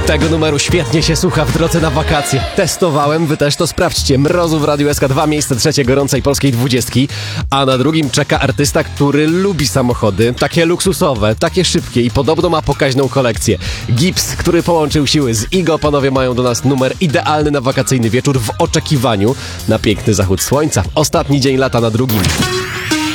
Tego numeru świetnie się słucha w drodze na wakacje. Testowałem, wy też to sprawdźcie. Mrozu w Radiu SK2, miejsce trzecie gorącej polskiej 20. A na drugim czeka artysta, który lubi samochody. Takie luksusowe, takie szybkie i podobno ma pokaźną kolekcję. Gips, który połączył siły z Igo. Panowie mają do nas numer idealny na wakacyjny wieczór w oczekiwaniu na piękny zachód słońca. Ostatni dzień lata na drugim.